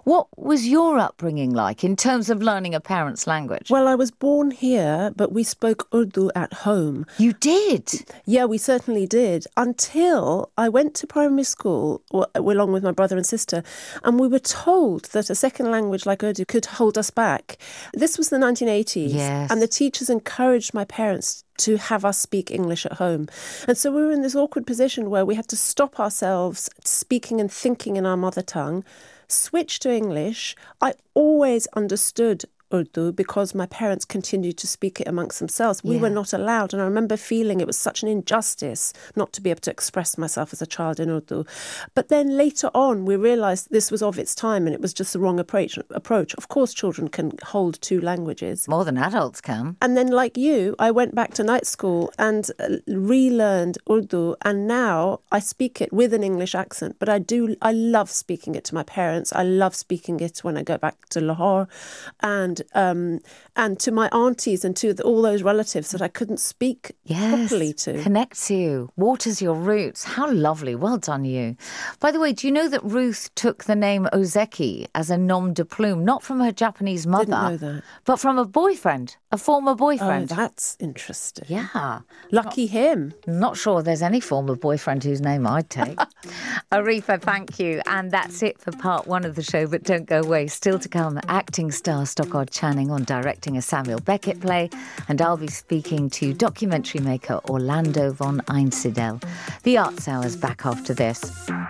What was your upbringing like in terms of learning a parent's language? Well, I was born here, but we spoke Urdu at home. You did? Yeah, we certainly did, until I went to primary school along with my brother and sister, and we were told that a second language like Urdu could hold us back. This was the 1980s, Yes. and the teachers encouraged my parents to have us speak English at home. And so we were in this awkward position where we had to stop ourselves speaking and thinking in our mother tongue, switch to English. I always understood Urdu because my parents continued to speak it amongst themselves. We were not allowed, and I remember feeling it was such an injustice not to be able to express myself as a child in Urdu. But then later on we realised this was of its time and it was just the wrong approach. Of course children can hold two languages. More than adults can. And then like you, I went back to night school and relearned Urdu, and now I speak it with an English accent, but I love speaking it to my parents. I love speaking it when I go back to Lahore, and to my aunties and to all those relatives that I couldn't speak properly to. Connects you, waters your roots. How lovely. Well done, you. By the way, do you know that Ruth took the name Ozeki as a nom de plume, not from her Japanese mother, Didn't know that. but from a boyfriend, a former boyfriend? Oh, that's interesting. Yeah. Lucky him. Not sure there's any former boyfriend whose name I'd take. Arifa, thank you. And that's it for part one of the show, but don't go away. Still to come, acting star Stockard Channing on directing a Samuel Beckett play, and I'll be speaking to documentary maker Orlando von Einsiedel. The Arts Hour's back after this.